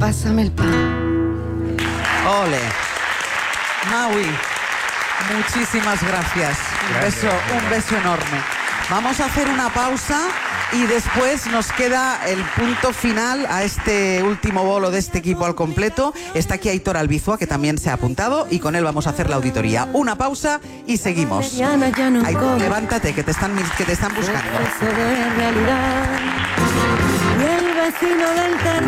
pásame el pan. Ole. Maui, muchísimas gracias. Un beso enorme. Vamos a hacer una pausa y después nos queda el punto final a este último bolo de este equipo al completo. Está aquí Aitor Albizua, que también se ha apuntado, y con él vamos a hacer la auditoría. Una pausa y seguimos. Aitor, levántate, que te están buscando. Y el vecino del